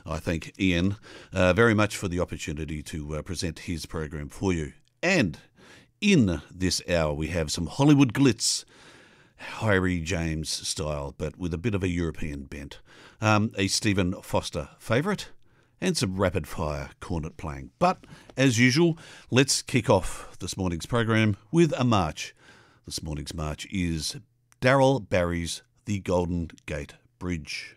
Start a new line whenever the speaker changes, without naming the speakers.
I thank Ian very much for the opportunity to present his program for you. And in this hour, we have some Hollywood glitz, Harry James style, but with a bit of a European bent. A Stephen Foster favourite, and some rapid-fire cornet playing. But, as usual, let's kick off this morning's program with a march. This morning's march is Darryl Barry's The Golden Gate Bridge.